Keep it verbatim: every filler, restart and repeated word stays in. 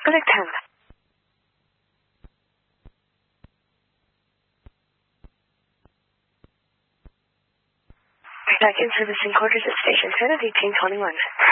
Collect hang. Back in servicing quarters at Station ten at eighteen twenty-one.